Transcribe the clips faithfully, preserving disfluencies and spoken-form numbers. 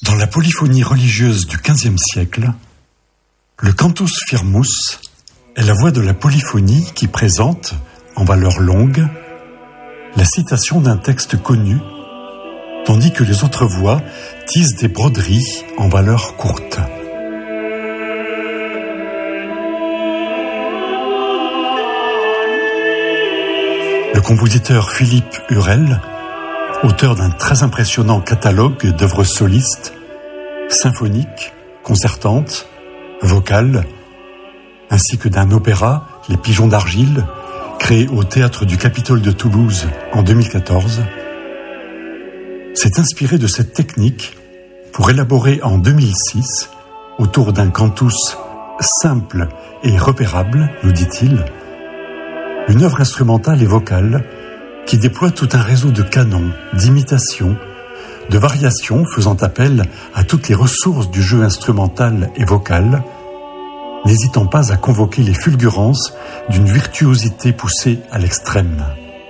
Dans la polyphonie religieuse du quinzième siècle, le cantus firmus est la voix de la polyphonie qui présente, en valeur longue, la citation d'un texte connu, tandis que les autres voix tissent des broderies en valeur courte. Le compositeur Philippe Hurel, auteur d'un très impressionnant catalogue d'œuvres solistes, symphoniques, concertantes, vocales, ainsi que d'un opéra, Les Pigeons d'Argile, créé au Théâtre du Capitole de Toulouse en deux mille quatorze, s'est inspiré de cette technique pour élaborer en deux mille six, autour d'un cantus simple et repérable, nous dit-il, une œuvre instrumentale et vocale qui déploie tout un réseau de canons, d'imitations, de variations faisant appel à toutes les ressources du jeu instrumental et vocal, n'hésitant pas à convoquer les fulgurances d'une virtuosité poussée à l'extrême.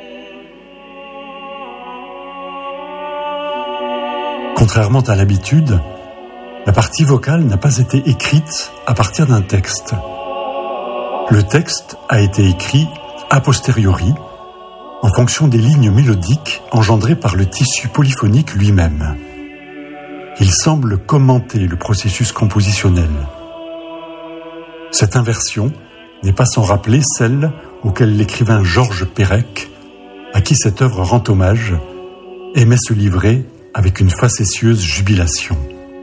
Contrairement à l'habitude, la partie vocale n'a pas été écrite à partir d'un texte. Le texte a été écrit a posteriori, en fonction des lignes mélodiques engendrées par le tissu polyphonique lui-même. Il semble commenter le processus compositionnel. Cette inversion n'est pas sans rappeler celle auquel l'écrivain Georges Perec, à qui cette œuvre rend hommage, aimait se livrer avec une facétieuse jubilation.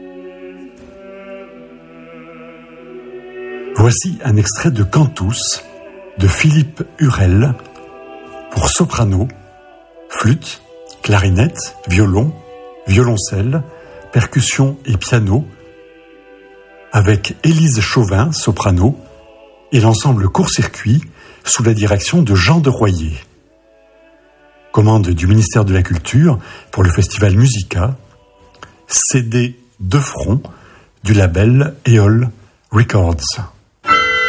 Voici un extrait de Cantus de Philippe Hurel pour soprano, flûte, clarinette, violon, violoncelle, percussion et piano, avec Élise Chauvin, soprano, et l'ensemble Court-Circuit sous la direction de Jean de Royer. Commande du ministère de la Culture pour le festival Musica, C D de front du label Éole Records.